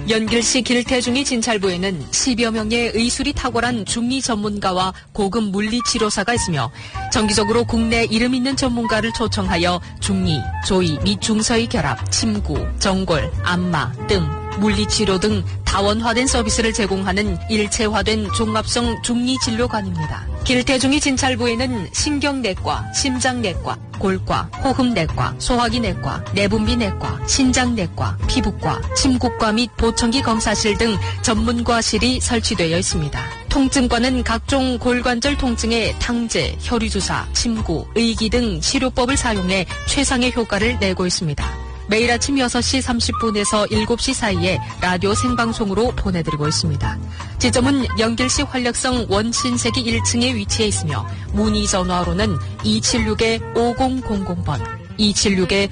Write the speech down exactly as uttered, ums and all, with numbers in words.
연길시 길태중이 진찰부에는 십여 명의 의술이 탁월한 중리 전문가와 고급 물리치료사가 있으며 정기적으로 국내 이름 있는 전문가를 초청하여 중리, 조이 및 중서의 결합, 침구, 정골, 안마, 뜸, 물리치료 등 다원화된 서비스를 제공하는 일체화된 종합성 중리진료관입니다. 길태중이 진찰부에는 신경내과, 심장내과, 골과, 호흡내과, 소화기내과, 내분비내과, 신장내과, 피부과, 침구과 및 보청기 검사실 등 전문과실이 설치되어 있습니다. 통증과는 각종 골관절 통증의 탕제, 혈유주사, 침구, 의기 등 치료법을 사용해 최상의 효과를 내고 있습니다. 매일 아침 여섯 시 삼십 분에서 일곱 시 사이에 라디오 생방송으로 보내드리고 있습니다. 지점은 연길시 활력성 원신세기 일 층에 위치해 있으며 문의 전화로는 이칠육 오공공공 번, 이칠육